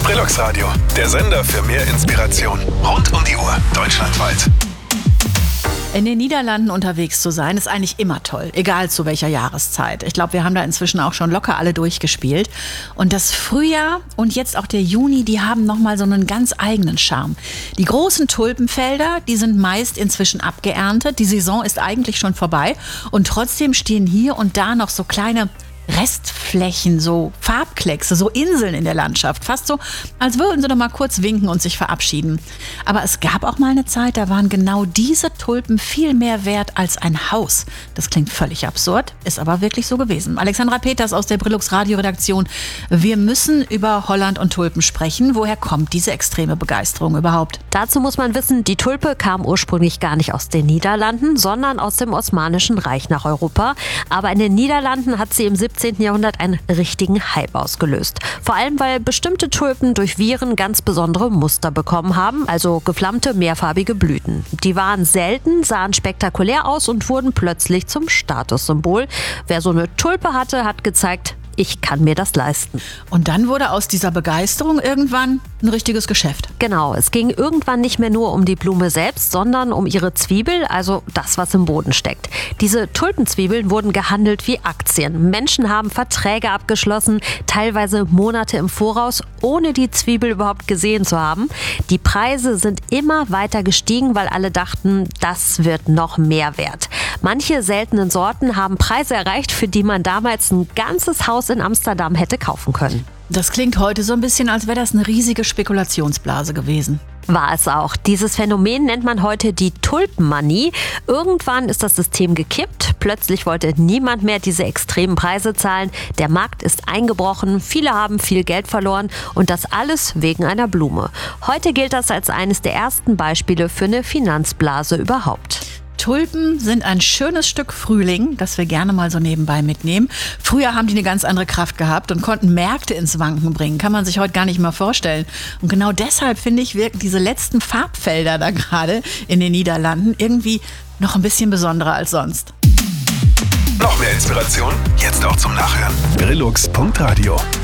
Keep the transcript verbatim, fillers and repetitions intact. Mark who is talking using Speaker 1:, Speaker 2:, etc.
Speaker 1: Brillux Radio, der Sender für mehr Inspiration. Rund um die Uhr, deutschlandweit.
Speaker 2: In den Niederlanden unterwegs zu sein, ist eigentlich immer toll, egal zu welcher Jahreszeit. Ich glaube, wir haben da inzwischen auch schon locker alle durchgespielt. Und das Frühjahr und jetzt auch der Juni, die haben nochmal so einen ganz eigenen Charme. Die großen Tulpenfelder, die sind meist inzwischen abgeerntet. Die Saison ist eigentlich schon vorbei. Und trotzdem stehen hier und da noch so kleine Restflächen, so Farbkleckse, so Inseln in der Landschaft. Fast so, als würden sie doch mal kurz winken und sich verabschieden. Aber es gab auch mal eine Zeit, da waren genau diese Tulpen viel mehr wert als ein Haus. Das klingt völlig absurd, ist aber wirklich so gewesen. Alexandra Peters aus der Brillux Radio-Redaktion. Wir müssen über Holland und Tulpen sprechen. Woher kommt diese extreme Begeisterung überhaupt?
Speaker 3: Dazu muss man wissen, die Tulpe kam ursprünglich gar nicht aus den Niederlanden, sondern aus dem Osmanischen Reich nach Europa. Aber in den Niederlanden hat sie im siebzehnten Jahrhundert einen richtigen Hype ausgelöst. Vor allem, weil bestimmte Tulpen durch Viren ganz besondere Muster bekommen haben, also geflammte, mehrfarbige Blüten. Die waren selten, sahen spektakulär aus und wurden plötzlich zum Statussymbol. Wer so eine Tulpe hatte, hat gezeigt, ich kann mir das leisten.
Speaker 2: Und dann wurde aus dieser Begeisterung irgendwann ein richtiges Geschäft.
Speaker 3: Genau, es ging irgendwann nicht mehr nur um die Blume selbst, sondern um ihre Zwiebel, also das, was im Boden steckt. Diese Tulpenzwiebeln wurden gehandelt wie Aktien. Menschen haben Verträge abgeschlossen, teilweise Monate im Voraus, ohne die Zwiebel überhaupt gesehen zu haben. Die Preise sind immer weiter gestiegen, weil alle dachten, das wird noch mehr wert. Manche seltenen Sorten haben Preise erreicht, für die man damals ein ganzes Haus in Amsterdam hätte kaufen können.
Speaker 2: Das klingt heute so ein bisschen, als wäre das eine riesige Spekulationsblase gewesen.
Speaker 3: War es auch. Dieses Phänomen nennt man heute die Tulpenmanie. Irgendwann ist das System gekippt. Plötzlich wollte niemand mehr diese extremen Preise zahlen. Der Markt ist eingebrochen, viele haben viel Geld verloren und das alles wegen einer Blume. Heute gilt das als eines der ersten Beispiele für eine Finanzblase überhaupt.
Speaker 2: Tulpen sind ein schönes Stück Frühling, das wir gerne mal so nebenbei mitnehmen. Früher haben die eine ganz andere Kraft gehabt und konnten Märkte ins Wanken bringen. Kann man sich heute gar nicht mehr vorstellen. Und genau deshalb, finde ich, wirken diese letzten Farbfelder da gerade in den Niederlanden irgendwie noch ein bisschen besonderer als sonst.
Speaker 1: Noch mehr Inspiration? Jetzt auch zum Nachhören. Brillux Punkt Radio